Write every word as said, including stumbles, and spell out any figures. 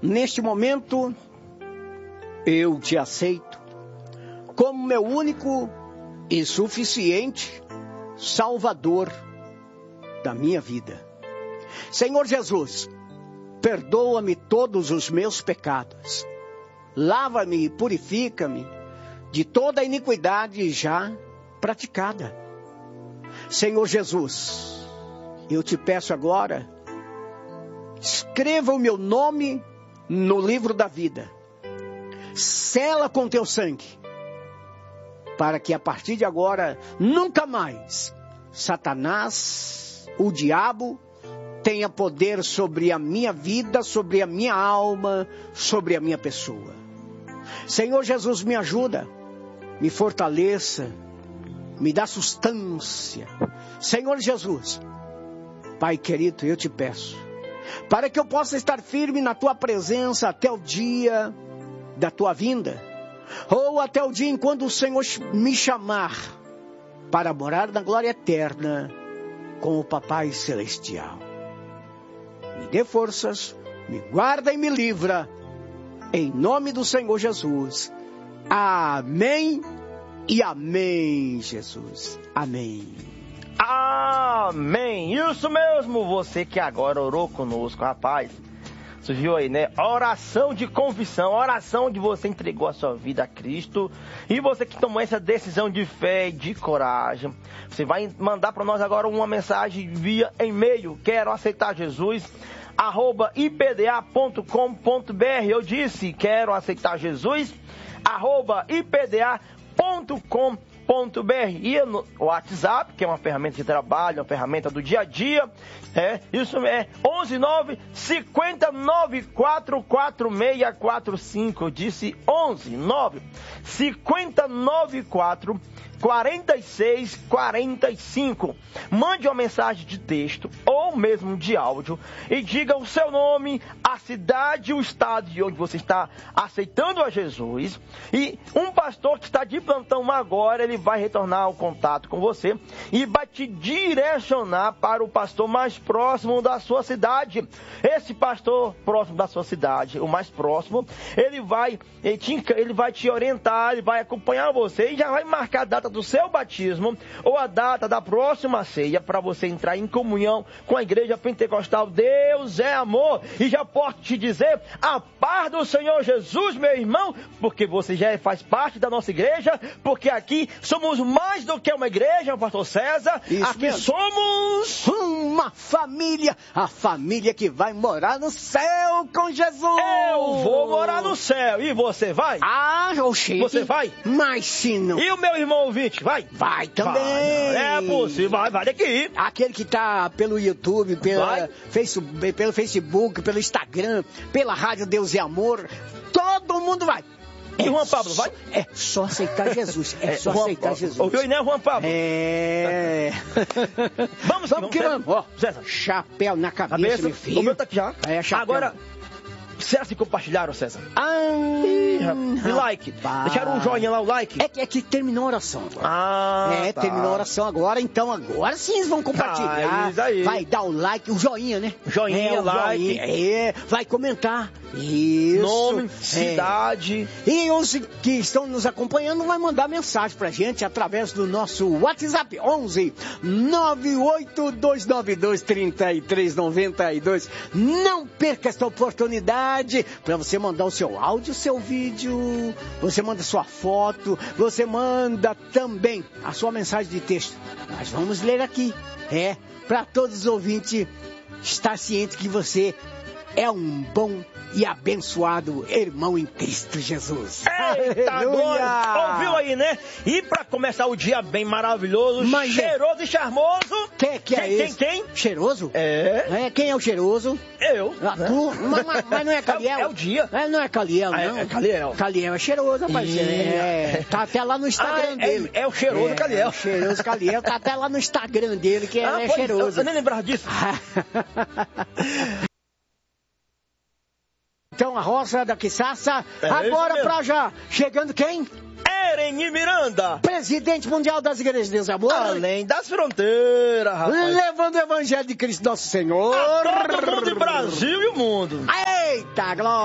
neste momento, eu te aceito como meu único e suficiente Salvador da minha vida. Senhor Jesus, perdoa-me todos os meus pecados. Lava-me e purifica-me de toda a iniquidade já praticada. Senhor Jesus, eu te peço agora, escreva o meu nome no livro da vida. Sela com teu sangue, para que a partir de agora, nunca mais, Satanás, o diabo, tenha poder sobre a minha vida, sobre a minha alma, sobre a minha pessoa. Senhor Jesus, me ajuda, me fortaleça, me dá sustância. Senhor Jesus, Pai querido, eu te peço, para que eu possa estar firme na tua presença até o dia da tua vinda, ou até o dia em quando o Senhor me chamar para morar na glória eterna com o Papai Celestial. Me dê forças, me guarda e me livra, em nome do Senhor Jesus. Amém e amém, Jesus. Amém. Amém. Isso mesmo, você que agora orou conosco, rapaz. Você viu aí, né? Oração de convicção, oração de você entregou a sua vida a Cristo. E você que tomou essa decisão de fé e de coragem. Você vai mandar para nós agora uma mensagem via e-mail. Quero aceitar Jesus, arroba i p d a ponto com ponto b r. Eu disse, quero aceitar Jesus, arroba i p d a ponto com ponto b r. E no WhatsApp, que é uma ferramenta de trabalho, uma ferramenta do dia a dia, é, isso é onze nove cinquenta nove quatro quatro seis quatro cinco. Eu disse onze nove cinquenta nove quatro quarenta e seis quarenta e cinco. Mande uma mensagem de texto ou mesmo de áudio e diga o seu nome, a cidade e o estado de onde você está aceitando a Jesus. E um pastor que está de plantão agora, ele vai retornar o contato com você e vai te direcionar para o pastor mais próximo da sua cidade. Esse pastor próximo da sua cidade, o mais próximo, ele vai, ele te, ele vai te orientar, ele vai acompanhar você e já vai marcar a data do seu batismo ou a data da próxima ceia para você entrar em comunhão com a igreja pentecostal. Deus é amor. E já posso te dizer, a paz do Senhor Jesus, meu irmão, porque você já faz parte da nossa igreja, porque aqui somos mais do que uma igreja, pastor César. Isso aqui mesmo. Somos uma família, a família que vai morar no céu com Jesus. Eu vou morar no céu. E você vai? Ah, oxi. Você vai? Mas se não. E o meu irmão ouvinte, vai? Vai também. Vai, é possível, vai, vai daqui. Aquele que tá pelo YouTube, pela Facebook, pelo Facebook, pelo Instagram, pela Rádio Deus e Amor, todo mundo vai. E é Juan Pablo, vai? É só aceitar Jesus. É, é só Juan, aceitar Jesus. Ouviu aí, né, Juan Pablo? É. Vamos, vamos que vamos. Ó, César. Chapéu na cabeça, cabeça, meu filho. O meu tá aqui já. É, chapéu. Agora, será que compartilharam, César? Ah, Ih, e like. Deixaram um joinha lá, o like? É que, é que terminou a oração agora. Ah, É, tá. terminou a oração agora, então agora sim eles vão compartilhar. Ah, isso aí. Vai dar o like, o joinha, né? Joinha, é, o like. Joinha, é, vai comentar. Isso. Nome, cidade. É. E os que estão nos acompanhando vai mandar mensagem pra gente através do nosso WhatsApp onze nove oito dois nove dois três três nove dois. Não perca esta oportunidade para você mandar o seu áudio, o seu vídeo, você manda sua foto, você manda também a sua mensagem de texto. Nós vamos ler aqui. É, para todos os ouvintes estar ciente que você é um bom e abençoado irmão em Cristo Jesus. Eita, glória! Ouviu aí, né? E pra começar o dia bem maravilhoso, mas cheiroso é... e charmoso. Quem, que é quem, esse? quem, quem? Cheiroso? É. é. Quem é o cheiroso? Eu. Ah, né? tu? Mas, mas, mas não é Caliel? É, é o dia. É, não é Caliel, não. É, é Caliel. Caliel é cheiroso, rapaz. E... É, tá até lá no Instagram ah, dele. É, é o cheiroso é, Caliel. É o cheiroso Caliel, tá até lá no Instagram dele, que ah, é pois, cheiroso. Eu, eu nem lembrava disso. Então a roça da Quissassa, é agora pra já, chegando quem? Ereni Miranda, presidente mundial das igrejas de Deus e Amor, além das fronteiras, rapaz, levando o evangelho de Cristo nosso Senhor a todo mundo, Brasil e o mundo. Eita, glória!